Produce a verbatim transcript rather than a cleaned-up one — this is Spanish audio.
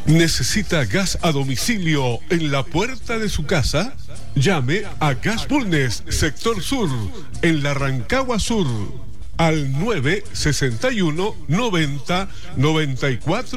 ¿Necesita gas a domicilio en la puerta de su casa? Llame a Gas Bulnes, sector sur, en la Rancagua Sur, al nueve sesenta y uno noventa noventa y cuatro